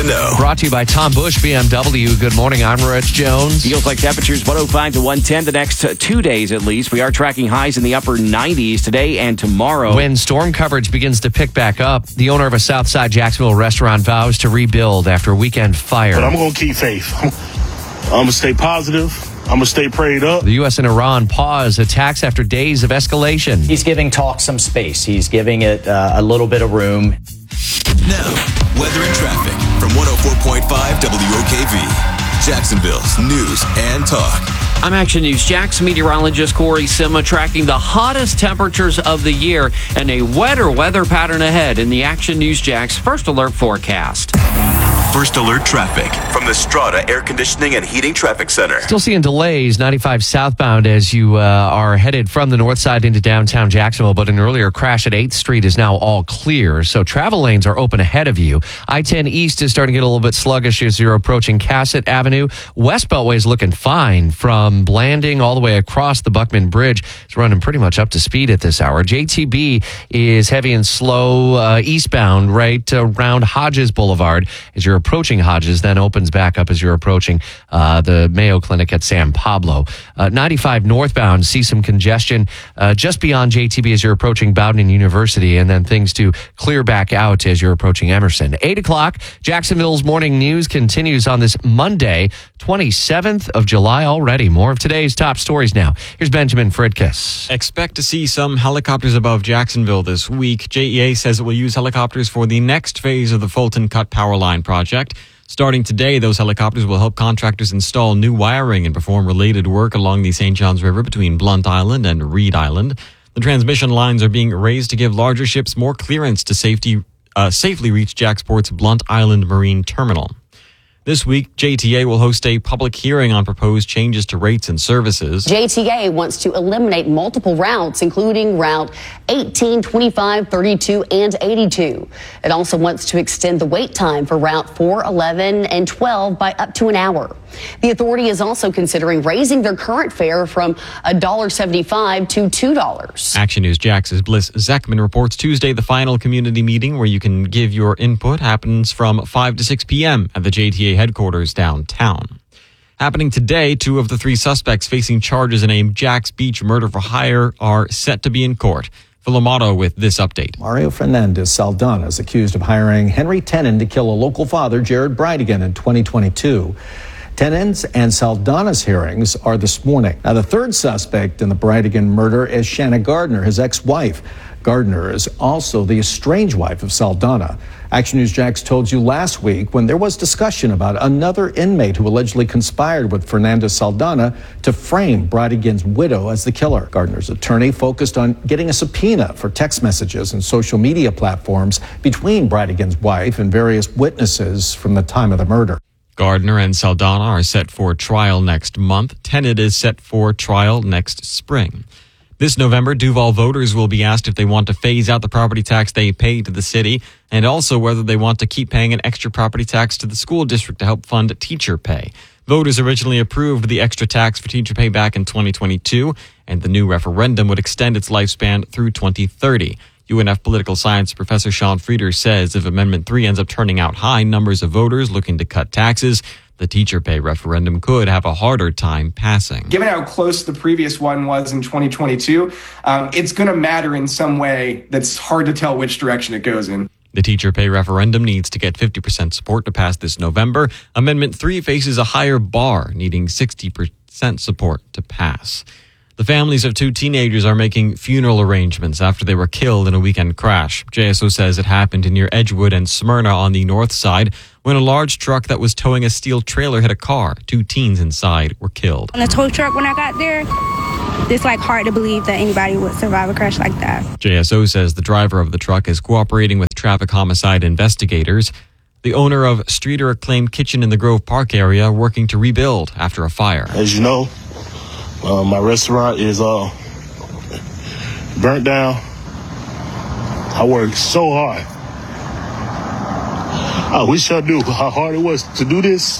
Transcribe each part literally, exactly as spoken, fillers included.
to know. Brought to you by Tom Bush, B M W. Good morning. I'm Rich Jones. Feels like temperatures one oh five to one ten the next uh, two days at least. We are tracking highs in the upper nineties today and tomorrow. When storm coverage begins to pick back up, the owner of a Southside Jacksonville restaurant vows to rebuild after a weekend fire. But I'm going to keep faith. I'm going to stay positive. I'm going to stay prayed up. The U S and Iran pause attacks after days of escalation. He's giving talk some space. He's giving it uh, a little bit of room. Now, weather and traffic from one oh four point five W O K V, Jacksonville's news and talk. I'm Action News Jax meteorologist Corey Sima tracking the hottest temperatures of the year and a wetter weather pattern ahead in the Action News Jax First Alert forecast. First Alert traffic from the Strata Air Conditioning and Heating Traffic Center. Still seeing delays ninety-five southbound as you uh, are headed from the north side into downtown Jacksonville, but an earlier crash at eighth Street is now all clear, so travel lanes are open ahead of you. I ten East is starting to get a little bit sluggish as you're approaching Cassett Avenue. West Beltway is looking fine from Blanding all the way across the Buckman Bridge. It's running pretty much up to speed at this hour. J T B is heavy and slow uh, eastbound right around Hodges Boulevard as you're approaching Hodges, then opens back up as you're approaching uh, the Mayo Clinic at San Pablo. Uh, ninety-five northbound, see some congestion uh, just beyond J T B as you're approaching Bowdoin University, and then things to clear back out as you're approaching Emerson. eight o'clock, Jacksonville's Morning News continues on this Monday, twenty-seventh of July already. More of today's top stories now. Here's Benjamin Fridkiss. Expect to see some helicopters above Jacksonville this week. J E A says it will use helicopters for the next phase of the Fulton Cut Power Line project. Starting today, those helicopters will help contractors install new wiring and perform related work along the Saint Johns River between Blunt Island and Reed Island. The transmission lines are being raised to give larger ships more clearance to safety, uh, safely reach Jacksport's Blunt Island Marine Terminal. This week, J T A will host a public hearing on proposed changes to rates and services. J T A wants to eliminate multiple routes, including Route eighteen, twenty-five, thirty-two, and eighty-two. It also wants to extend the wait time for Route four, eleven, and twelve by up to an hour. The authority is also considering raising their current fare from one dollar seventy-five to two dollars. Action News Jax's Bliss Zeckman reports Tuesday the final community meeting where you can give your input happens from five to six p.m. at the J T A headquarters downtown. Happening today, two of the three suspects facing charges in a Jax Beach murder for hire are set to be in court. Phil Amato with this update. Mario Fernandez Saldana is accused of hiring Henry Tenon to kill a local father, Jared Bridegan, in twenty twenty-two. Tenon's and Saldana's hearings are this morning. Now, the third suspect in the Bridegan murder is Shanna Gardner, his ex-wife. Gardner is also the estranged wife of Saldana. Action News Jax told you last week when there was discussion about another inmate who allegedly conspired with Fernandez Saldana to frame Bridegan's widow as the killer. Gardner's attorney focused on getting a subpoena for text messages and social media platforms between Bridegan's wife and various witnesses from the time of the murder. Gardner and Saldana are set for trial next month. Tenet is set for trial next spring. This November, Duval voters will be asked if they want to phase out the property tax they pay to the city and also whether they want to keep paying an extra property tax to the school district to help fund teacher pay. Voters originally approved the extra tax for teacher pay back in twenty twenty-two, and the new referendum would extend its lifespan through twenty thirty. U N F political science professor Sean Frieder says if Amendment three ends up turning out high numbers of voters looking to cut taxes, the teacher pay referendum could have a harder time passing. Given how close the previous one was in twenty twenty-two, um, it's going to matter in some way that's hard to tell which direction it goes in. The teacher pay referendum needs to get fifty percent support to pass this November. Amendment three faces a higher bar, needing sixty percent support to pass. The families of two teenagers are making funeral arrangements after they were killed in a weekend crash. J S O says it happened near Edgewood and Smyrna on the north side when a large truck that was towing a steel trailer hit a car. Two teens inside were killed. On the tow truck, when I got there, it's like hard to believe that anybody would survive a crash like that. J S O says the driver of the truck is cooperating with traffic homicide investigators. The owner of Streeter Acclaimed Kitchen in the Grove Park area working to rebuild after a fire. As you know, Uh, my restaurant is uh, burnt down. I worked so hard. I wish I knew how hard it was to do this.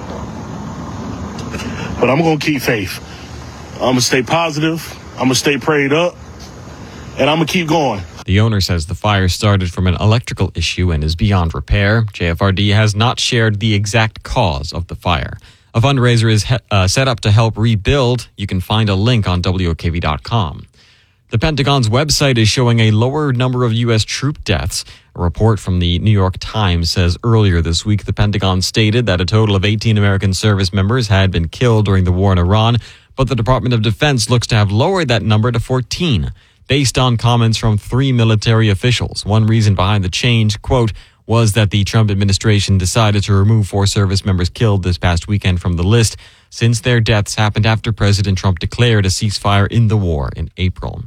But I'm going to keep faith. I'm going to stay positive. I'm going to stay prayed up. And I'm going to keep going. The owner says the fire started from an electrical issue and is beyond repair. J F R D has not shared the exact cause of the fire. A fundraiser is he- uh, set up to help rebuild. You can find a link on W O K V dot com. The Pentagon's website is showing a lower number of U S troop deaths. A report from the New York Times says earlier this week the Pentagon stated that a total of eighteen American service members had been killed during the war in Iran, but the Department of Defense looks to have lowered that number to fourteen, based on comments from three military officials. One reason behind the change, quote, was that the Trump administration decided to remove four service members killed this past weekend from the list, since their deaths happened after President Trump declared a ceasefire in the war in April.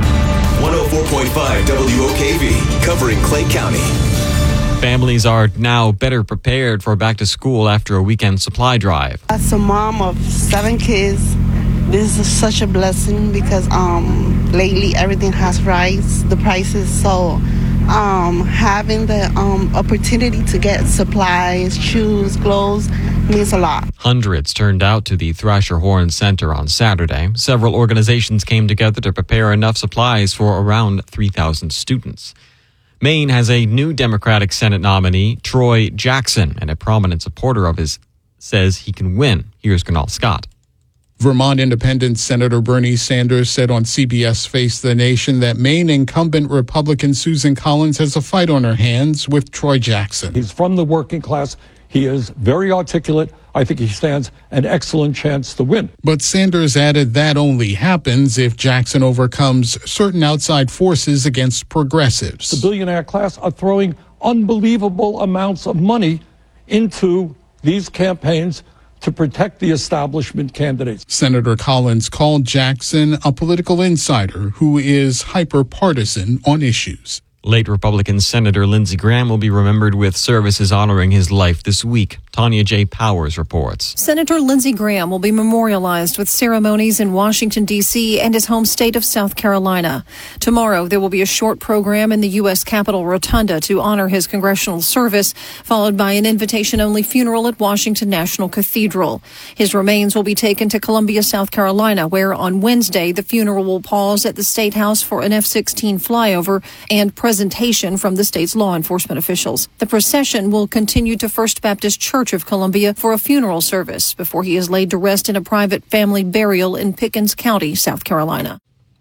one oh four point five W O K V, covering Clay County. Families are now better prepared for back to school after a weekend supply drive. As a mom of seven kids, this is such a blessing because um, lately everything has rise, the prices. So um, having the um, opportunity to get supplies, shoes, clothes means a lot. Hundreds turned out to the Thrasher Horn Center on Saturday. Several organizations came together to prepare enough supplies for around three thousand students. Maine has a new Democratic Senate nominee, Troy Jackson, and a prominent supporter of his says he can win. Here's Kunal Scott. Vermont Independent Senator Bernie Sanders said on C B S Face the Nation that Maine incumbent Republican Susan Collins has a fight on her hands with Troy Jackson. He's from the working class. He is very articulate. I think he stands an excellent chance to win. But Sanders added that only happens if Jackson overcomes certain outside forces against progressives. The billionaire class are throwing unbelievable amounts of money into these campaigns to protect the establishment candidates. Senator Collins called Jackson a political insider who is hyper-partisan on issues. Late Republican Senator Lindsey Graham will be remembered with services honoring his life this week. Tanya J. Powers reports. Senator Lindsey Graham will be memorialized with ceremonies in Washington, D C and his home state of South Carolina. Tomorrow, there will be a short program in the U S Capitol Rotunda to honor his congressional service, followed by an invitation-only funeral at Washington National Cathedral. His remains will be taken to Columbia, South Carolina, where on Wednesday, the funeral will pause at the State House for an F sixteen flyover and presentation from the state's law enforcement officials. The procession will continue to First Baptist Church of Columbia for a funeral service before he is laid to rest in a private family burial in Pickens County, South Carolina.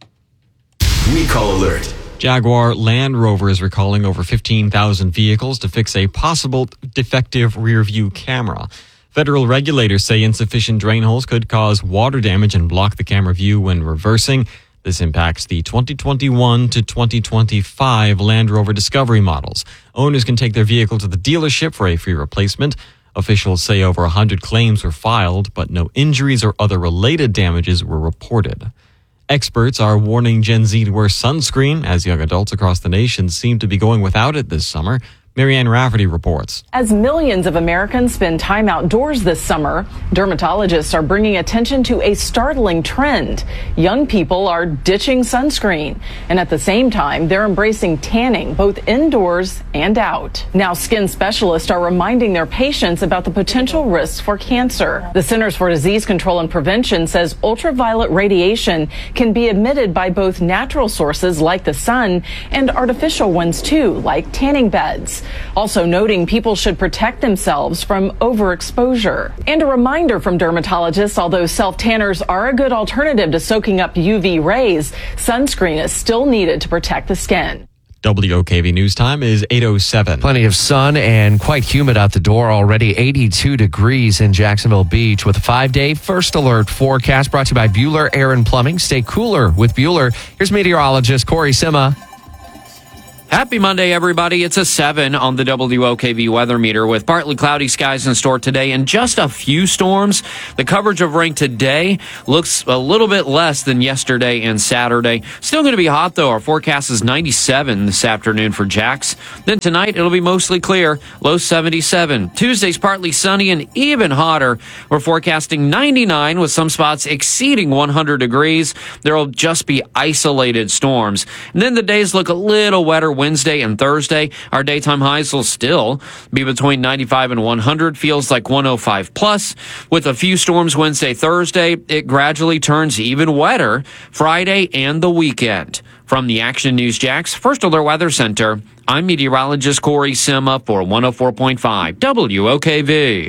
Recall alert. Jaguar Land Rover is recalling over fifteen thousand vehicles to fix a possible defective rear-view camera. Federal regulators say insufficient drain holes could cause water damage and block the camera view when reversing. This impacts the twenty twenty-one to twenty twenty-five Land Rover Discovery models. Owners can take their vehicle to the dealership for a free replacement. Officials say over one hundred claims were filed, but no injuries or other related damages were reported. Experts are warning Gen Z to wear sunscreen as young adults across the nation seem to be going without it this summer. Marianne Rafferty reports. As millions of Americans spend time outdoors this summer, dermatologists are bringing attention to a startling trend. Young people are ditching sunscreen, and at the same time, they're embracing tanning both indoors and out. Now, skin specialists are reminding their patients about the potential risks for cancer. The Centers for Disease Control and Prevention says ultraviolet radiation can be emitted by both natural sources like the sun and artificial ones too, like tanning beds. Also noting people should protect themselves from overexposure. And a reminder from dermatologists, although self-tanners are a good alternative to soaking up U V rays, sunscreen is still needed to protect the skin. W O K V News Time is eight oh seven. Plenty of sun and quite humid out the door already. eighty-two degrees in Jacksonville Beach with a five-day first alert forecast brought to you by Bueller Air and Plumbing. Stay cooler with Bueller. Here's meteorologist Corey Sima. Happy Monday, everybody. It's a seven on the W O K V weather meter with partly cloudy skies in store today and just a few storms. The coverage of rain today looks a little bit less than yesterday and Saturday. Still going to be hot, though. Our forecast is ninety-seven this afternoon for Jax. Then tonight, it'll be mostly clear, low seventy-seven. Tuesday's partly sunny and even hotter. We're forecasting ninety-nine with some spots exceeding one hundred degrees. There will just be isolated storms. And then the days look a little wetter Wednesday and Thursday. Our daytime highs will still be between ninety-five and one hundred. Feels like one oh five plus. With a few storms Wednesday, Thursday, it gradually turns even wetter Friday and the weekend. From the Action News Jax First Alert Weather Center, I'm meteorologist Corey Sima for one oh four point five W O K V.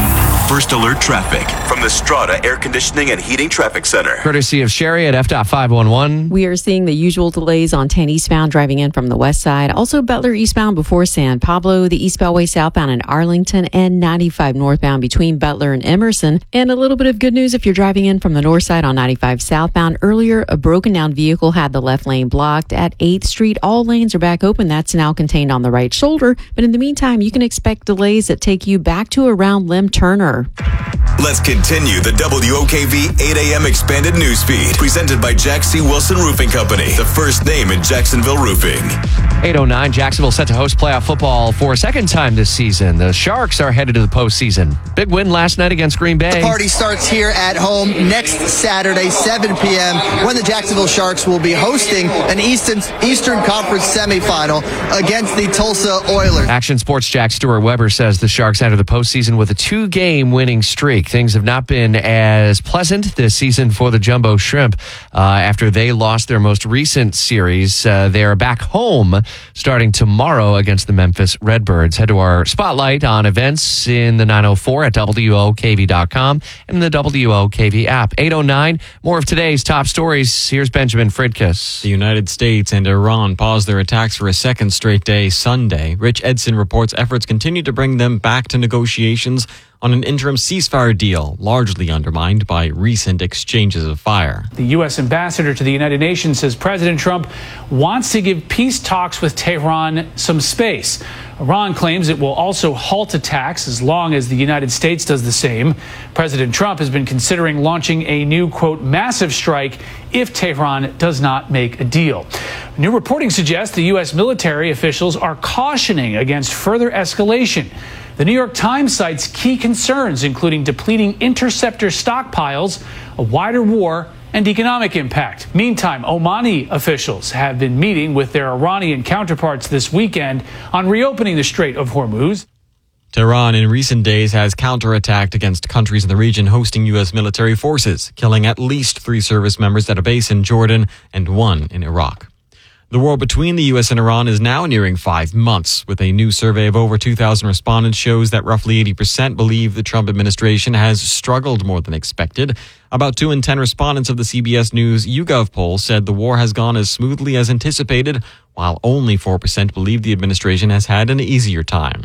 First Alert Traffic from the Strata Air Conditioning and Heating Traffic Center. Courtesy of Sherry at F five one one. We are seeing the usual delays on ten eastbound driving in from the west side. Also Butler eastbound before San Pablo, the East Beltway southbound in Arlington, and ninety-five northbound between Butler and Emerson. And a little bit of good news if you're driving in from the north side on ninety-five southbound. Earlier, a broken down vehicle had the left lane blocked at eighth Street. All lanes are back open. That's now contained on the right shoulder. But in the meantime, you can expect delays that take you back to around Lim Turner. Let's continue the W O K V eight a.m. expanded news feed presented by Jack C. Wilson Roofing Company, the first name in Jacksonville roofing. eight oh nine, Jacksonville set to host playoff football for a second time this season. The Sharks are headed to the postseason. Big win last night against Green Bay. The party starts here at home next Saturday, seven p.m., when the Jacksonville Sharks will be hosting an Eastern, Eastern Conference semifinal against the Tulsa Oilers. Action Sports Jack Stewart Weber says the Sharks enter the postseason with a two-game winning streak. Things have not been as pleasant this season for the Jumbo Shrimp uh, after they lost their most recent series. Uh, they are back home starting tomorrow against the Memphis Redbirds. Head to our spotlight on events in the nine oh four at W O K V dot com and the W O K V app. eight oh nine, more of today's top stories. Here's Benjamin Fridkiss. The United States and Iran paused their attacks for a second straight day Sunday. Rich Edson reports efforts continue to bring them back to negotiations on an interim ceasefire deal, largely undermined by recent exchanges of fire. The U S ambassador to the United Nations says President Trump wants to give peace talks with Tehran some space. Iran claims it will also halt attacks as long as the United States does the same. President Trump has been considering launching a new, quote, massive strike if Tehran does not make a deal. New reporting suggests the U S military officials are cautioning against further escalation. The New York Times cites key concerns, including depleting interceptor stockpiles, a wider war, and economic impact. Meantime, Omani officials have been meeting with their Iranian counterparts this weekend on reopening the Strait of Hormuz. Tehran in recent days has counterattacked against countries in the region hosting U S military forces, killing at least three service members at a base in Jordan and one in Iraq. The war between the U S and Iran is now nearing five months, with a new survey of over two thousand respondents shows that roughly eighty percent believe the Trump administration has struggled more than expected. About two in ten respondents of the C B S News YouGov poll said the war has gone as smoothly as anticipated, while only four percent believe the administration has had an easier time.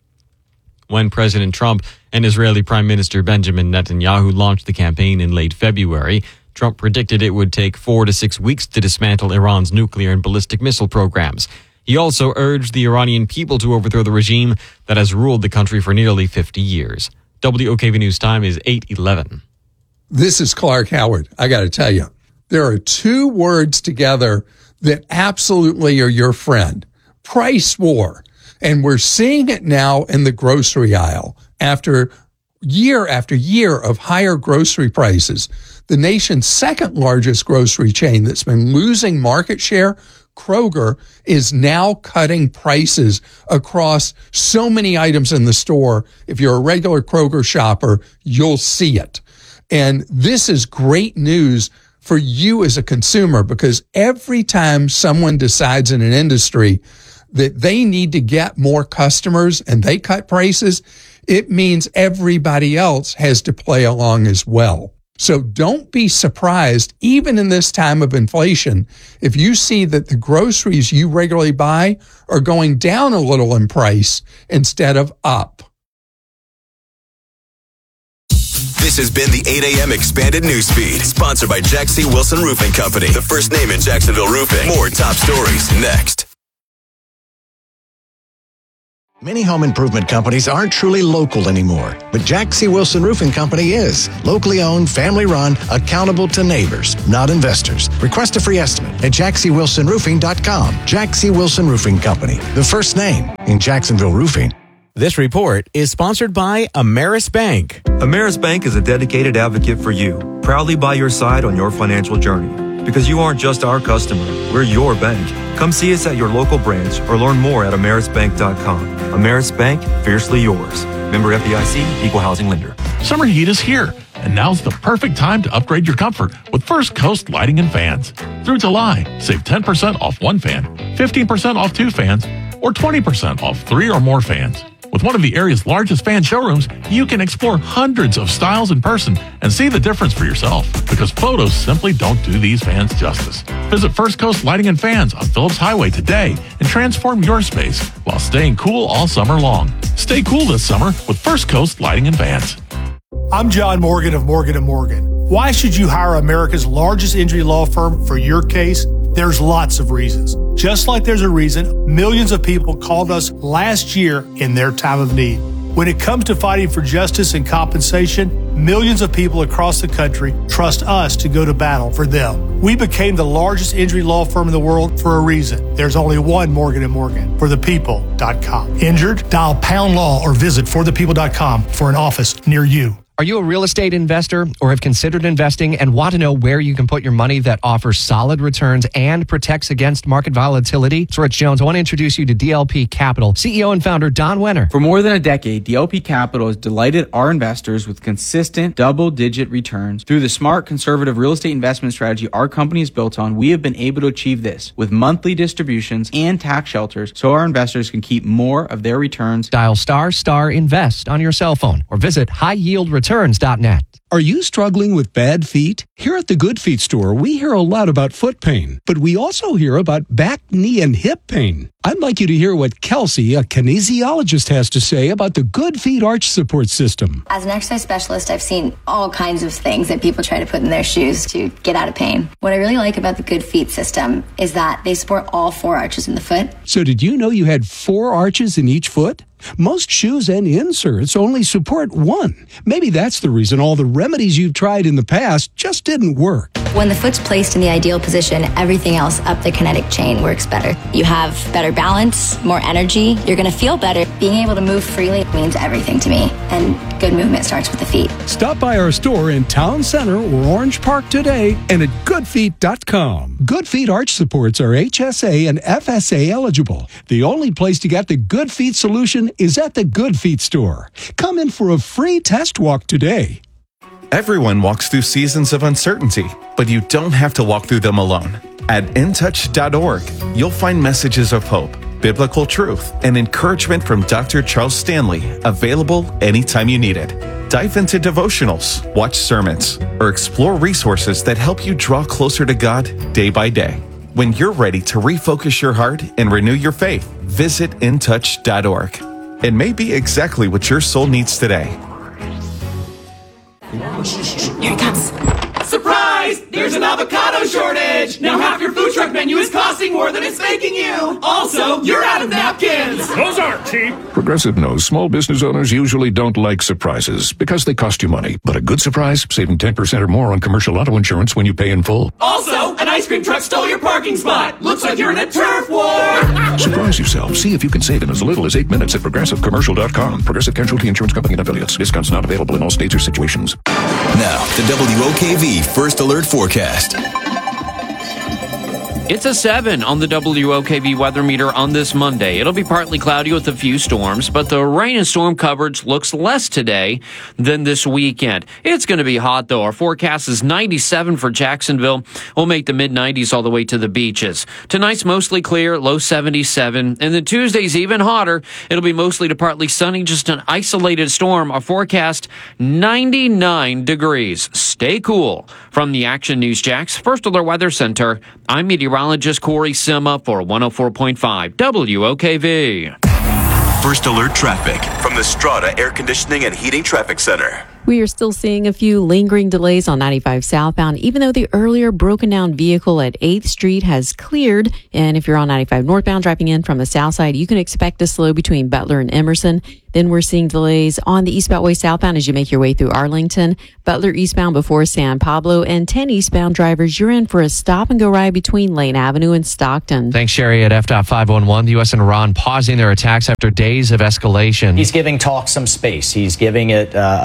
When President Trump and Israeli Prime Minister Benjamin Netanyahu launched the campaign in late February, Trump predicted it would take four to six weeks to dismantle Iran's nuclear and ballistic missile programs. He also urged the Iranian people to overthrow the regime that has ruled the country for nearly fifty years. W O K V News time is eight eleven. This is Clark Howard. I got to tell you, there are two words together that absolutely are your friend. Price war. And we're seeing it now in the grocery aisle after year after year of higher grocery prices. The nation's second largest grocery chain that's been losing market share, Kroger, is now cutting prices across so many items in the store. If you're a regular Kroger shopper, you'll see it. And this is great news for you as a consumer, because every time someone decides in an industry that they need to get more customers and they cut prices, it means everybody else has to play along as well. So don't be surprised, even in this time of inflation, if you see that the groceries you regularly buy are going down a little in price instead of up. This has been the eight a.m. Expanded Newsfeed, sponsored by Jack C. Wilson Roofing Company, the first name in Jacksonville roofing. More top stories next. Many home improvement companies aren't truly local anymore, but Jack C. Wilson Roofing Company is. Locally owned, family run, accountable to neighbors, not investors. Request a free estimate at jack c wilson roofing dot com. Jack C. Wilson Roofing Company, the first name in Jacksonville roofing. This report is sponsored by Ameris Bank. Ameris Bank is a dedicated advocate for you, proudly by your side on your financial journey. Because you aren't just our customer, we're your bank. Come see us at your local branch or learn more at ameris bank dot com. Ameris Bank, fiercely yours. Member F D I C, Equal Housing Lender. Summer heat is here, and now's the perfect time to upgrade your comfort with First Coast Lighting and Fans. Through July, save ten percent off one fan, fifteen percent off two fans, or twenty percent off three or more fans. With one of the area's largest fan showrooms, you can explore hundreds of styles in person and see the difference for yourself, because photos simply don't do these fans justice. Visit First Coast Lighting and Fans on Phillips Highway today and transform your space while staying cool all summer long. Stay cool this summer with First Coast Lighting and Fans. I'm John Morgan of Morgan and Morgan. Why should you hire America's largest injury law firm for your case? There's lots of reasons. Just like there's a reason millions of people called us last year in their time of need. When it comes to fighting for justice and compensation, millions of people across the country trust us to go to battle for them. We became the largest injury law firm in the world for a reason. There's only one Morgan and Morgan, for the people dot com. Injured? Dial pound law or visit for the people dot com for an office near you. Are you a real estate investor or have considered investing and want to know where you can put your money that offers solid returns and protects against market volatility? It's Rich Jones. I want to introduce you to D L P Capital, C E O and founder Don Wenner. For more than a decade, D L P Capital has delighted our investors with consistent double-digit returns. Through the smart, conservative real estate investment strategy our company is built on, we have been able to achieve this with monthly distributions and tax shelters so our investors can keep more of their returns. Dial star star invest on your cell phone or visit high yield returns dot net. Are you struggling with bad feet? Here at the Good Feet store, we hear a lot about foot pain, but we also hear about back, knee, and hip pain. I'd like you to hear what Kelsey, a kinesiologist, has to say about the Good Feet arch support system. As an exercise specialist, I've seen all kinds of things that people try to put in their shoes to get out of pain. What I really like about the Good Feet system is that they support all four arches in the foot. So did you know you had four arches in each foot? Most shoes and inserts only support one. Maybe that's the reason all the remedies you've tried in the past just didn't work. When the foot's placed in the ideal position, everything else up the kinetic chain works better. You have better balance, more energy. You're going to feel better. Being able to move freely means everything to me. And good movement starts with the feet. Stop by our store in Town Center or Orange Park today and at good feet dot com. Good Feet arch supports are H S A and F S A eligible. The only place to get the Good Feet solution is at the Good Feet store. Come in for a free test walk today. Everyone walks through seasons of uncertainty, but you don't have to walk through them alone. At in touch dot org, you'll find messages of hope, biblical truth, and encouragement from Doctor Charles Stanley, available anytime you need it. Dive into devotionals, watch sermons, or explore resources that help you draw closer to God day by day. When you're ready to refocus your heart and renew your faith, visit in touch dot org. It may be exactly what your soul needs today. Here it comes. Surprise! There's an avocado shortage! Now half your food truck menu is costing more than it's making you! Also, you're out of napkins! Those aren't cheap! Progressive knows small business owners usually don't like surprises because they cost you money. But a good surprise, saving ten percent or more on commercial auto insurance when you pay in full. Also, an ice cream truck stole your parking spot! Looks like you're in a turf war! Surprise yourself. See if you can save in as little as eight minutes at progressive commercial dot com. Progressive Casualty Insurance Company and affiliates. Discounts not available in all states or situations. Now, the W O K V First Alert Forecast. It's a seven on the W O K V weather meter on this Monday. It'll be partly cloudy with a few storms, but the rain and storm coverage looks less today than this weekend. It's going to be hot, though. Our forecast is ninety-seven for Jacksonville. We'll make the mid nineties all the way to the beaches. Tonight's mostly clear, low seventy-seven. And then Tuesday's even hotter. It'll be mostly to partly sunny, just an isolated storm. Our forecast, ninety-nine degrees. Stay cool. From the Action News Jax First Alert Weather Center, I'm meteorologist Corey Sima for one oh four point five W O K V. First Alert Traffic from the Strata Air Conditioning and Heating Traffic Center. We are still seeing a few lingering delays on ninety-five southbound, even though the earlier broken down vehicle at eighth Street has cleared. And if you're on ninety-five northbound driving in from the south side, you can expect a slow between Butler and Emerson. Then we're seeing delays on the East Beltway southbound as you make your way through Arlington, Butler eastbound before San Pablo, and ten eastbound drivers, you're in for a stop and go ride between Lane Avenue and Stockton. Thanks, Sherry. At F dot five one one, the U S and Iran pausing their attacks after days of escalation. He's giving talk some space. He's giving it uh, a little bit of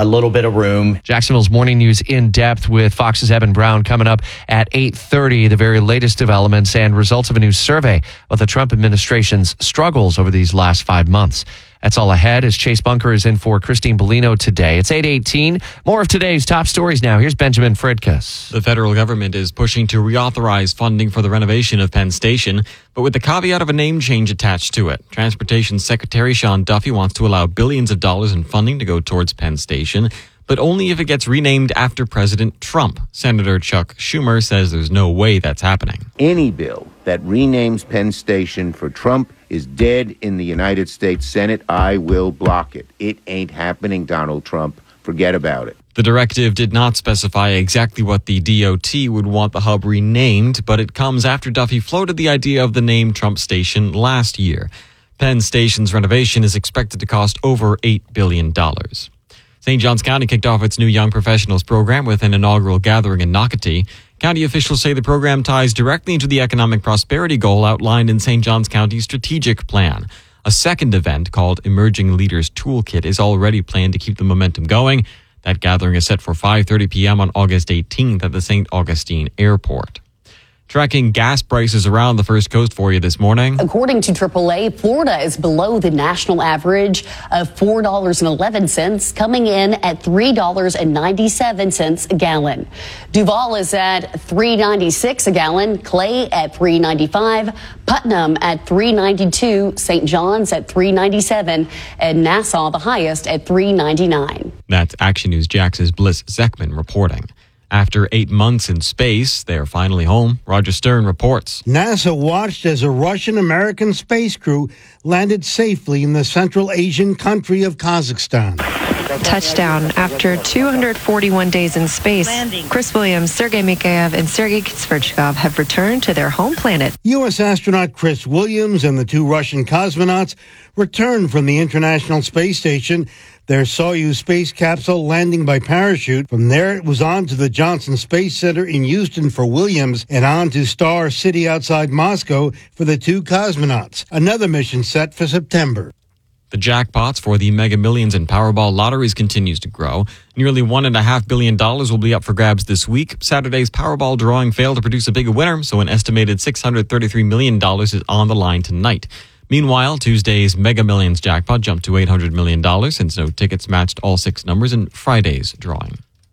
a room. Jacksonville's Morning News in depth with Fox's Evan Brown coming up at eight thirty. The very latest developments and results of a new survey of the Trump administration's struggles over these last five months. That's all ahead as Chase Bunker is in for Christine Bellino today. It's eight eighteen. More of today's top stories now. Here's Benjamin Fridkus. The federal government is pushing to reauthorize funding for the renovation of Penn Station, but with the caveat of a name change attached to it. Transportation Secretary Sean Duffy wants to allow billions of dollars in funding to go towards Penn Station, but only if it gets renamed after President Trump. Senator Chuck Schumer says there's no way that's happening. Any bill that renames Penn Station for Trump is dead in the United States Senate. I will block it. It ain't happening, Donald Trump. Forget about it. The directive did not specify exactly what the D O T would want the hub renamed, but it comes after Duffy floated the idea of the name Trump Station last year. Penn Station's renovation is expected to cost over eight billion dollars. Saint Johns County kicked off its new Young Professionals program with an inaugural gathering in Nocatee. County officials say the program ties directly into the economic prosperity goal outlined in Saint Johns County's strategic plan. A second event called Emerging Leaders Toolkit is already planned to keep the momentum going. That gathering is set for five thirty p.m. on August eighteenth at the Saint Augustine Airport. Tracking gas prices around the First Coast for you this morning. According to triple A, Florida is below the national average of four dollars and eleven cents, coming in at three dollars and ninety-seven cents a gallon. Duval is at three dollars and ninety-six cents a gallon, Clay at three dollars and ninety-five cents, Putnam at three dollars and ninety-two cents, Saint John's at three dollars and ninety-seven cents, and Nassau the highest at three dollars and ninety-nine cents. That's Action News Jax's Bliss Zekman reporting. After eight months in space, they are finally home. Roger Stern reports. NASA watched as a Russian-American space crew landed safely in the Central Asian country of Kazakhstan. Touchdown after two hundred forty-one days in space. Landing. Chris Williams, Sergei Mikhaev, and Sergei Svechnikov have returned to their home planet. U S astronaut Chris Williams and the two Russian cosmonauts returned from the International Space Station, their Soyuz space capsule landing by parachute. From there, it was on to the Johnson Space Center in Houston for Williams and on to Star City outside Moscow for the two cosmonauts. Another mission set for September. The jackpots for the Mega Millions and Powerball lotteries continues to grow. Nearly one point five billion dollars will be up for grabs this week. Saturday's Powerball drawing failed to produce a big winner, so an estimated six hundred thirty-three million dollars is on the line tonight. Meanwhile, Tuesday's Mega Millions jackpot jumped to eight hundred million dollars since no tickets matched all six numbers in Friday's drawing.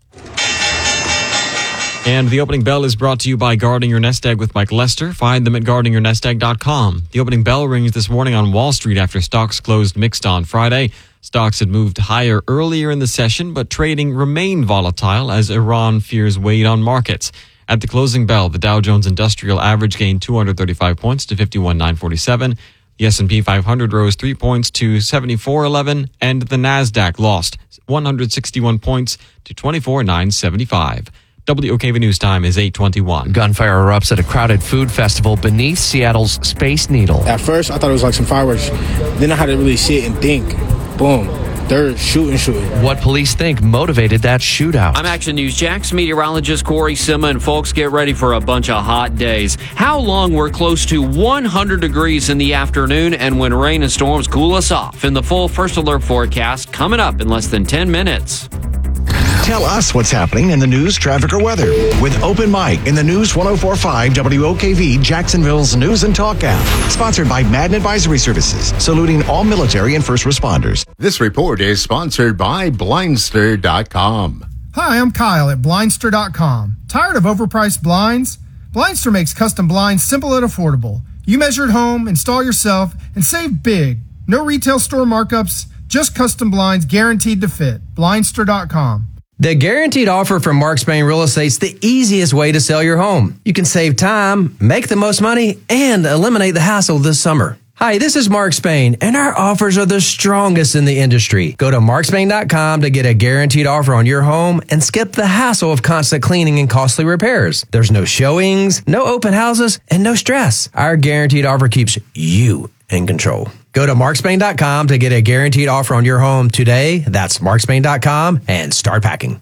And the opening bell is brought to you by Guarding Your Nest Egg with Mike Lester. Find them at guarding your nest egg dot com. The opening bell rings this morning on Wall Street after stocks closed mixed on Friday. Stocks had moved higher earlier in the session, but trading remained volatile as Iran fears weighed on markets. At the closing bell, the Dow Jones Industrial Average gained two hundred thirty-five points to fifty-one thousand nine hundred forty-seven. The S and P five hundred rose three points to seventy-four eleven, and the Nasdaq lost one hundred sixty-one points to twenty-four thousand nine hundred seventy-five. W O K V News time is eight twenty-one. Gunfire erupts at a crowded food festival beneath Seattle's Space Needle. At first, I thought it was like some fireworks. Then I had to really sit and think. Boom. They're shooting, shooting. What police think motivated that shootout. I'm Action News Jax meteorologist Corey Sima, and folks, get ready for a bunch of hot days. How long we're close to one hundred degrees in the afternoon, and when rain and storms cool us off. In the full First Alert forecast coming up in less than ten minutes. Tell us what's happening in the news, traffic, or weather with Open Mic in the News one oh four point five W O K V Jacksonville's News and Talk app. Sponsored by Madden Advisory Services, saluting all military and first responders. This report is sponsored by Blindster dot com. Hi, I'm Kyle at Blindster dot com. Tired of overpriced blinds? Blindster makes custom blinds simple and affordable. You measure at home, install yourself, and save big. No retail store markups, just custom blinds guaranteed to fit. Blindster dot com. The guaranteed offer from Mark Spain Real Estate is the easiest way to sell your home. You can save time, make the most money, and eliminate the hassle this summer. Hi, this is Mark Spain, and our offers are the strongest in the industry. Go to mark spain dot com to get a guaranteed offer on your home and skip the hassle of constant cleaning and costly repairs. There's no showings, no open houses, and no stress. Our guaranteed offer keeps you in control. Go to mark spain dot com to get a guaranteed offer on your home today. That's mark spain dot com and start packing.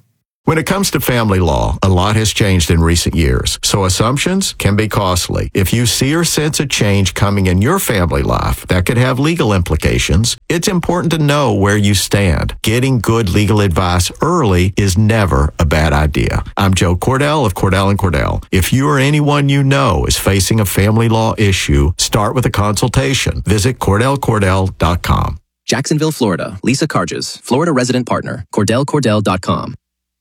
When it comes to family law, a lot has changed in recent years, so assumptions can be costly. If you see or sense a change coming in your family life that could have legal implications, it's important to know where you stand. Getting good legal advice early is never a bad idea. I'm Joe Cordell of Cordell and Cordell. If you or anyone you know is facing a family law issue, start with a consultation. Visit Cordell Cordell dot com. Jacksonville, Florida. Lisa Carges, Florida resident partner. Cordell Cordell dot com.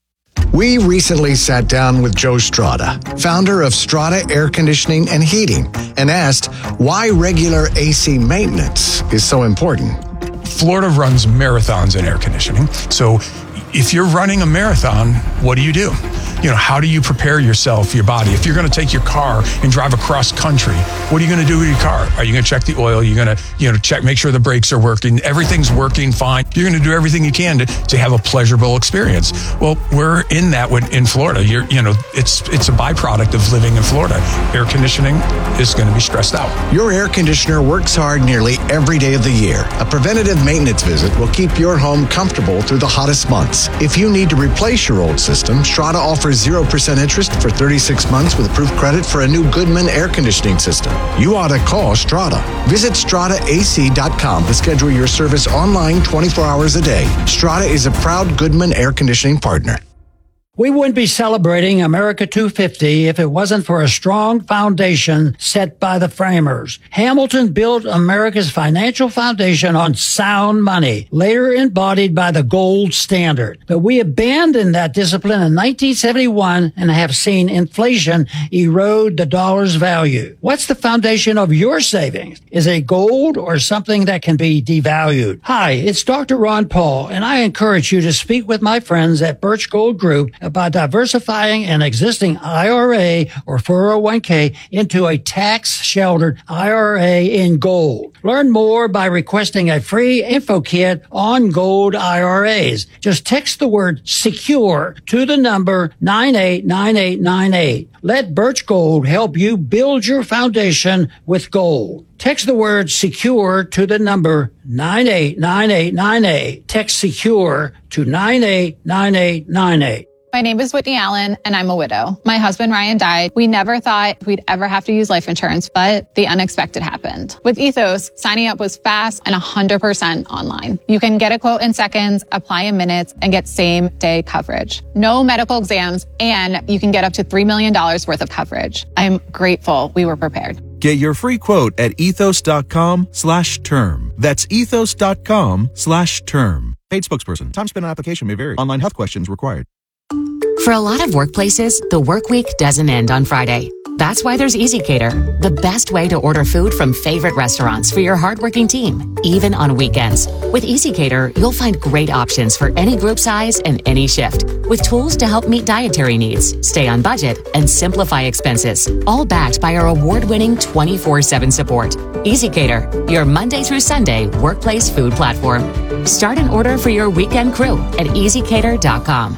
We recently sat down with Joe Strada, founder of Strada Air Conditioning and Heating, and asked why regular A C maintenance is so important. Florida runs marathons in air conditioning. So if you're running a marathon, what do you do? You know, how do you prepare yourself, your body? If you're going to take your car and drive across country, what are you going to do with your car? Are you going to check the oil? You're going to, you know, check, make sure the brakes are working. Everything's working fine. You're going to do everything you can to, to have a pleasurable experience. Well, we're in that with, in Florida. You're, you know, it's it's a byproduct of living in Florida. Air conditioning is going to be stressed out. Your air conditioner works hard nearly every day of the year. A preventative maintenance visit will keep your home comfortable through the hottest months. If you need to replace your old system, Strada offers zero percent interest for thirty-six months with approved credit for a new Goodman air conditioning system. You ought to call Strada. Visit strada A C dot com to schedule your service online twenty-four hours a day. Strada is a proud Goodman air conditioning partner. We wouldn't be celebrating America two fifty if it wasn't for a strong foundation set by the framers. Hamilton built America's financial foundation on sound money, later embodied by the gold standard. But we abandoned that discipline in nineteen seventy-one and have seen inflation erode the dollar's value. What's the foundation of your savings? Is it gold or something that can be devalued? Hi, it's Doctor Ron Paul, and I encourage you to speak with my friends at Birch Gold Group about diversifying an existing I R A or four oh one k into a tax-sheltered I R A in gold. Learn more by requesting a free info kit on gold I R As. Just text the word SECURE to the number nine eight nine eight nine eight. Let Birch Gold help you build your foundation with gold. Text the word SECURE to the number nine eight nine eight nine eight. Text SECURE to nine eight nine eight nine eight. My name is Whitney Allen, and I'm a widow. My husband, Ryan, died. We never thought we'd ever have to use life insurance, but the unexpected happened. With Ethos, signing up was fast and one hundred percent online. You can get a quote in seconds, apply in minutes, and get same-day coverage. No medical exams, and you can get up to three million dollars worth of coverage. I'm grateful we were prepared. Get your free quote at ethos.com slash term. That's ethos.com slash term. Paid spokesperson. Time spent on application may vary. Online health questions required. For a lot of workplaces, the work week doesn't end on Friday. That's why there's EasyCater, the best way to order food from favorite restaurants for your hardworking team, even on weekends. With EasyCater, you'll find great options for any group size and any shift, with tools to help meet dietary needs, stay on budget, and simplify expenses, all backed by our award-winning twenty-four seven support. EasyCater, your Monday through Sunday workplace food platform. Start an order for your weekend crew at easy cater dot com.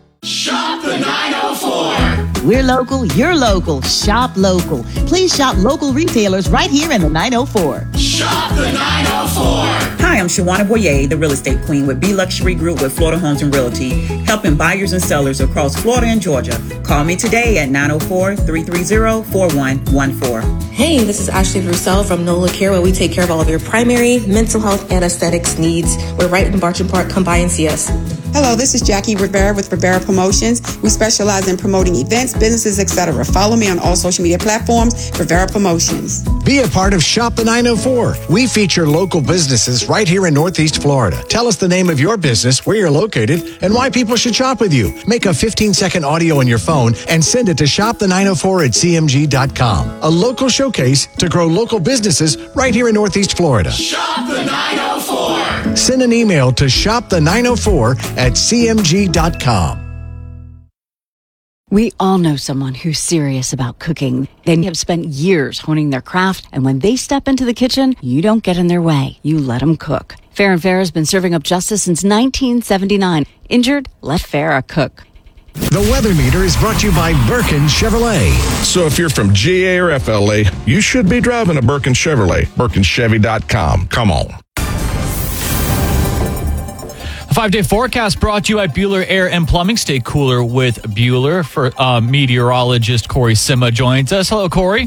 Shop the nine oh four. We're local, you're local. Shop local. Please shop local retailers right here in the nine oh four. Shop the nine oh four. Hi, I'm Shawana Boyer, the real estate queen with B Luxury Group with Florida Homes and Realty, helping buyers and sellers across Florida and Georgia. Call me today at nine oh four, three three zero, four one one four. Hey, this is Ashley Roussel from NOLA Care, where we take care of all of your primary, mental health, and aesthetics needs. We're right in Barton Park. Come by and see us. Hello, this is Jackie Rivera with Rivera Promotions. We specialize in promoting events, businesses, et cetera. Follow me on all social media platforms, Rivera Promotions. Be a part of Shop the nine oh four. We feature local businesses right here in Northeast Florida. Tell us the name of your business, where you're located, and why people should shop with you. Make a fifteen-second audio on your phone and send it to shop the nine oh four at c m g dot com. A local showcase to grow local businesses right here in Northeast Florida. Shop the nine oh four. Send an email to shop the nine oh four at c m g dot com. We all know someone who's serious about cooking. They have spent years honing their craft, and when they step into the kitchen, you don't get in their way. You let them cook. Fair and Fair has been serving up justice since nineteen seventy-nine. Injured? Let Farrah cook. The Weather Meter is brought to you by Birkin Chevrolet. So if you're from G A or F L A, you should be driving a Birkin Chevrolet. Birkin Chevy dot com. Come on. A five-day forecast brought to you by Bueller Air and Plumbing. Stay cooler with Bueller. For uh, meteorologist Corey Sima joins us. Hello, Corey.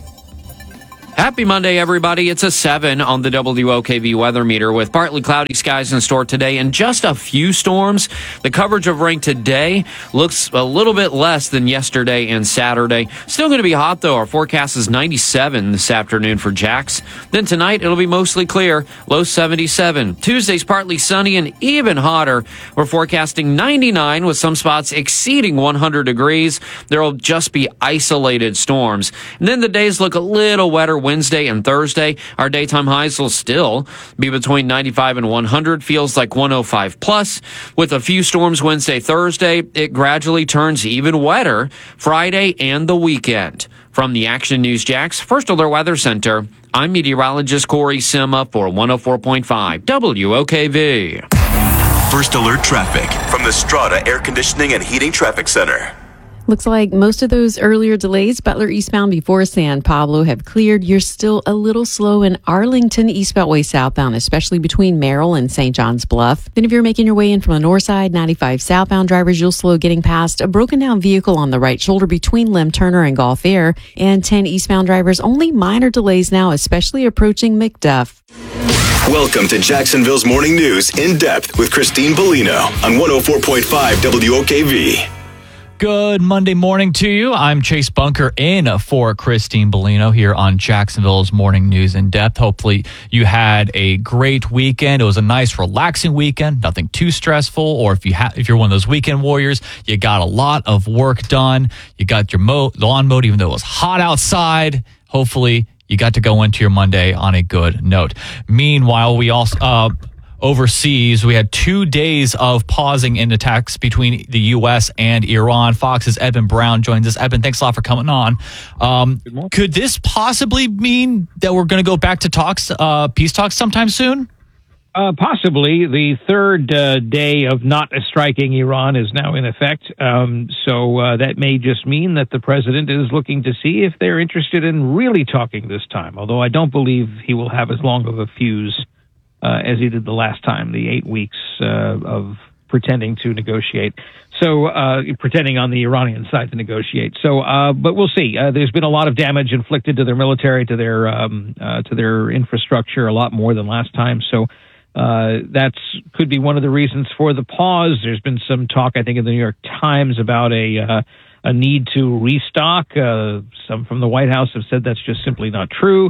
Happy Monday, everybody. It's a seven on the W O K V weather meter with partly cloudy skies in store today and just a few storms. The coverage of rain today looks a little bit less than yesterday and Saturday. Still going to be hot, though. Our forecast is ninety-seven this afternoon for Jax. Then tonight, it'll be mostly clear, low seventy-seven. Tuesday's partly sunny and even hotter. We're forecasting ninety-nine with some spots exceeding one hundred degrees. There'll just be isolated storms. And then the days look a little wetter Wednesday and Thursday. Our daytime highs will still be between ninety-five and one hundred. Feels like one oh five plus. With a few storms Wednesday, Thursday, it gradually turns even wetter Friday and the weekend. From the Action News Jax First Alert Weather Center, I'm meteorologist Corey Sima for one oh four point five W O K V. First Alert Traffic from the Strata Air Conditioning and Heating Traffic Center. Looks like most of those earlier delays, Butler eastbound before San Pablo, have cleared. You're still a little slow in Arlington eastbound way southbound, especially between Merrill and Saint John's Bluff. Then if you're making your way in from the north side, ninety-five southbound drivers, you'll slow getting past a broken down vehicle on the right shoulder between Lem Turner and Gulf Air. And ten eastbound drivers, only minor delays now, especially approaching McDuff. Welcome to Jacksonville's Morning News in depth with Christine Bellino on one oh four point five W O K V. Good Monday morning to you. I'm Chase Bunker in for Christine Bellino here on Jacksonville's Morning News in Depth. Hopefully you had a great weekend. It was a nice, relaxing weekend, nothing too stressful. Or if you ha- if you're one of those weekend warriors, you got a lot of work done. You got your mo- lawn mowed, even though it was hot outside. Hopefully you got to go into your Monday on a good note. Meanwhile, we also... Uh, Overseas, we had two days of pausing in attacks between the U S and Iran. Fox's Eben Brown joins us. Eben, thanks a lot for coming on. Um, could this possibly mean that we're going to go back to talks, uh, peace talks sometime soon? Uh, possibly. The third uh, day of not striking Iran is now in effect. Um, so uh, that may just mean that the president is looking to see if they're interested in really talking this time, although I don't believe he will have as long of a fuse Uh, as he did the last time, the eight weeks uh, of pretending to negotiate. So, uh, pretending on the Iranian side to negotiate. So, uh, but we'll see. Uh, there's been a lot of damage inflicted to their military, to their um, uh, to their infrastructure, a lot more than last time. So, uh, that's could be one of the reasons for the pause. There's been some talk, I think, in the New York Times about a uh, a need to restock. Uh, some from the White House have said that's just simply not true.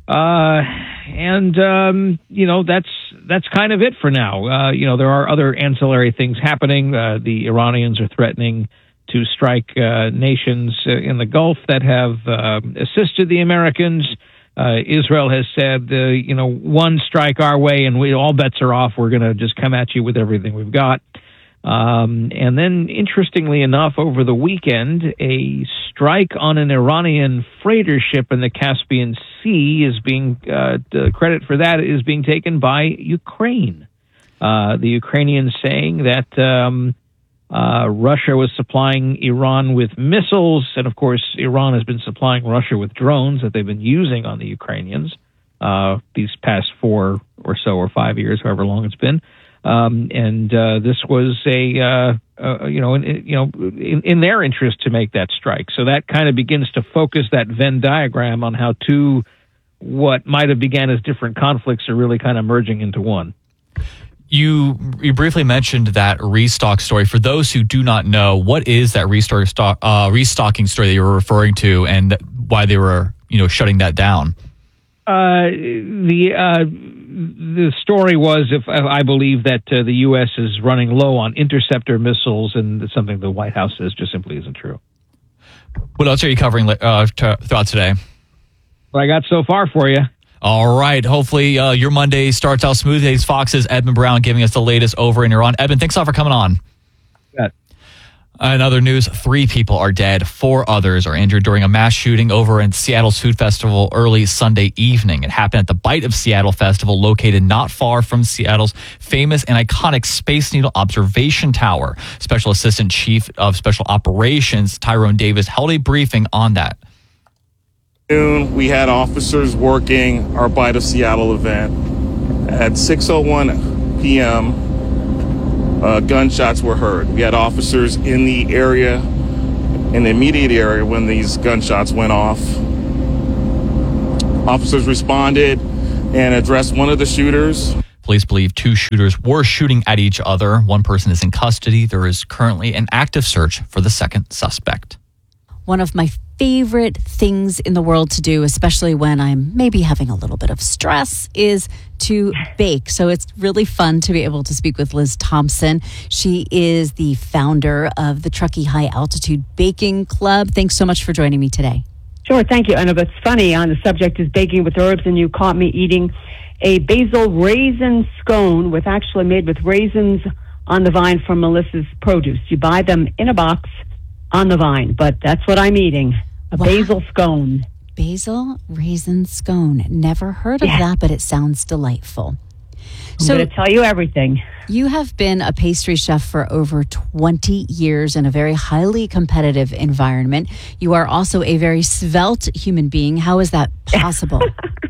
Uh, and, um, you know, that's, that's kind of it for now. Uh, you know, there are other ancillary things happening. Uh, the Iranians are threatening to strike, uh, nations in the Gulf that have, uh, assisted the Americans. Uh, Israel has said, uh, you know, one strike our way and we, all bets are off. We're going to just come at you with everything we've got. Um, and then, interestingly enough, over the weekend, a strike on an Iranian freighter ship in the Caspian Sea is being, uh, the credit for that is being taken by Ukraine. Uh, the Ukrainians saying that um, uh, Russia was supplying Iran with missiles, and of course, Iran has been supplying Russia with drones that they've been using on the Ukrainians uh, these past four or so or five years, however long it's been. Um, and uh, this was a, uh, uh, you know, in, you know, in, in their interest to make that strike. So that kind of begins to focus that Venn diagram on how two, what might have began as different conflicts are really kind of merging into one. You you briefly mentioned that restock story. For those who do not know, what is that restock stock, uh, restocking story that you were referring to, and why they were, you know, shutting that down? Uh, the uh, the story was, if I believe that uh, the U S is running low on interceptor missiles, and it's something the White House says just simply isn't true. What else are you covering uh, t- throughout today? What I got so far for you. All right. Hopefully uh, your Monday starts out smooth. Today's Fox's Eben Brown giving us the latest over in Iran. Eben, thanks a lot for coming on. Yeah. In other news, three people are dead. Four others are injured during a mass shooting over in Seattle's Food Festival early Sunday evening. It happened at the Bite of Seattle Festival, located not far from Seattle's famous and iconic Space Needle Observation Tower. Special Assistant Chief of Special Operations Tyrone Davis held a briefing on that. We had officers working our Bite of Seattle event. At six oh one p.m., uh, gunshots were heard. We had officers in the area, in the immediate area when these gunshots went off. Officers responded and addressed one of the shooters. Police believe two shooters were shooting at each other. One person is in custody. There is currently an active search for the second suspect. One of my favorite things in the world to do, especially when I'm maybe having a little bit of stress, is to bake. So it's really fun to be able to speak with Liz Thompson. She is the founder of the Truckee High Altitude Baking Club. Thanks so much for joining me today. Sure, thank you. And it's funny, on the subject is baking with herbs, and you caught me eating a basil raisin scone with actually made with raisins on the vine from Melissa's Produce. You buy them in a box on the vine, but that's what I'm eating, a wow. basil scone. Basil raisin scone. Never heard of yeah. that, but it sounds delightful. I'm so, going to tell you everything. You have been a pastry chef for over twenty years in a very highly competitive environment. You are also a very svelte human being. How is that possible?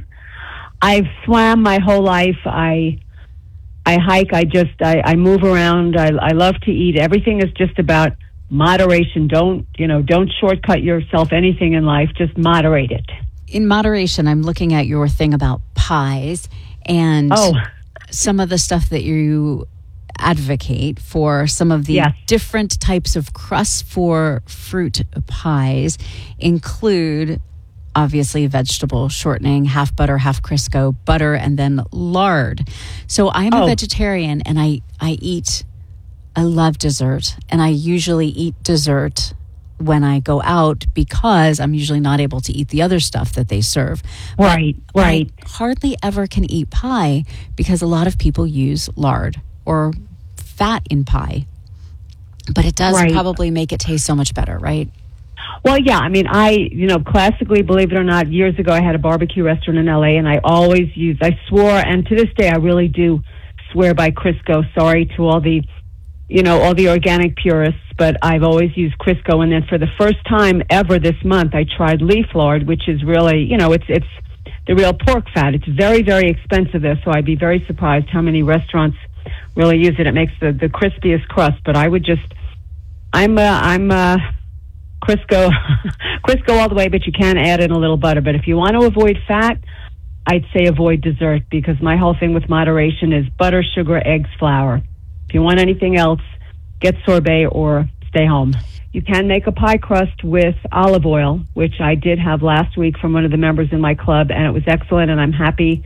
I've swam my whole life. I I hike. I just, I, I move around. I, I love to eat. Everything is just about moderation. Don't, you know, don't shortcut yourself anything in life. Just moderate it. In moderation, I'm looking at your thing about pies and oh. some of the stuff that you advocate for, some of the yes. different types of crusts for fruit pies include obviously vegetable shortening, half butter, half Crisco, butter, and then lard. So I'm oh. a vegetarian, and I, I eat, I love dessert, and I usually eat dessert when I go out because I'm usually not able to eat the other stuff that they serve. Right, but right. I hardly ever can eat pie because a lot of people use lard or fat in pie. But it does right. probably make it taste so much better, right? Well, yeah. I mean, I, you know, classically, believe it or not, years ago I had a barbecue restaurant in L A, and I always used, I swore, and to this day I really do swear by Crisco. Sorry to all the, you know, all the organic purists, but I've always used Crisco. And then for the first time ever this month, I tried leaf lard, which is really, you know, it's it's the real pork fat. It's very, very expensive there, so I'd be very surprised how many restaurants really use it. It makes the, the crispiest crust, but I would just, I'm, uh, I'm, uh, Crisco, Crisco all the way, but you can add in a little butter. But if you want to avoid fat, I'd say avoid dessert, because my whole thing with moderation is butter, sugar, eggs, flour. If you want anything else, get sorbet or stay home. You can make a pie crust with olive oil, which I did have last week from one of the members in my club, and it was excellent, and I'm happy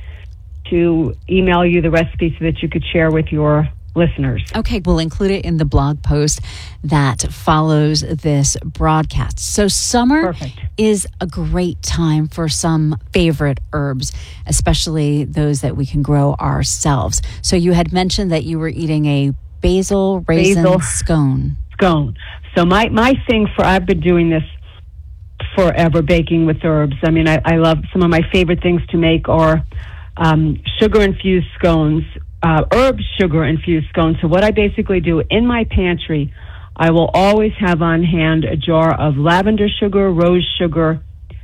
to email you the recipe so that you could share with your listeners. Okay, we'll include it in the blog post that follows this broadcast. So summer Perfect. is a great time for some favorite herbs, especially those that we can grow ourselves. So you had mentioned that you were eating a basil raisin basil scone. Scone. So my, my thing for, I've been doing this forever, baking with herbs. I mean, I, I love, some of my favorite things to make are um, sugar-infused scones, Uh, herb sugar infused scones. So what I basically do in my pantry, I will always have on hand a jar of lavender sugar, rose sugar,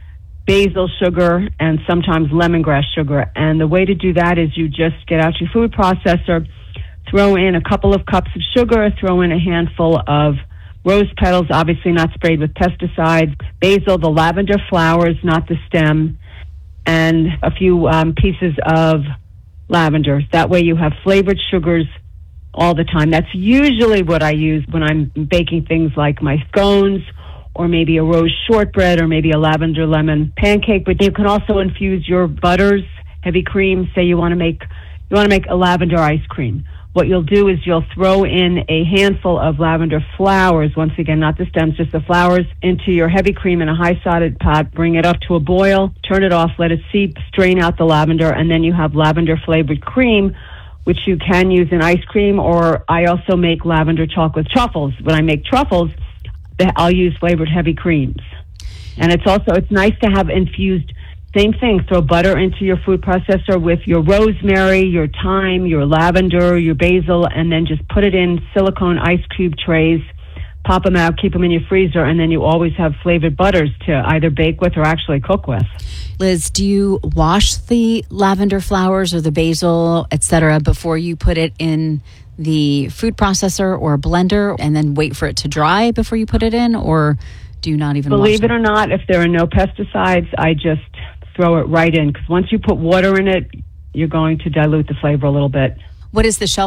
basil sugar, and sometimes lemongrass sugar. And the way to do that is you just get out your food processor, throw in a couple of cups of sugar, throw in a handful of rose petals, obviously not sprayed with pesticides, basil, the lavender flowers, not the stem, and a few um, pieces of lavender. That way you have flavored sugars all the time. That's usually what I use when I'm baking things like my scones, or maybe a rose shortbread, or maybe a lavender lemon pancake. But you can also infuse your butters, heavy cream. Say you want to make you want to make a lavender ice cream. What you'll do is you'll throw in a handful of lavender flowers, once again, not the stems, just the flowers, into your heavy cream in a high-solid pot, bring it up to a boil, turn it off, let it seep, strain out the lavender, and then you have lavender-flavored cream, which you can use in ice cream, or I also make lavender chocolate truffles. When I make truffles, I'll use flavored heavy creams. And it's also, it's nice to have infused. Same thing, throw butter into your food processor with your rosemary, your thyme, your lavender, your basil, and then just put it in silicone ice cube trays, pop them out, keep them in your freezer, and then you always have flavored butters to either bake with or actually cook with. Liz, do you wash the lavender flowers or the basil, et cetera, before you put it in the food processor or blender and then wait for it to dry before you put it in? Or do you not even Believe wash it or not, if there are no pesticides, I just throw it right in. Because once you put water in it, you're going to dilute the flavor a little bit. What is the shelf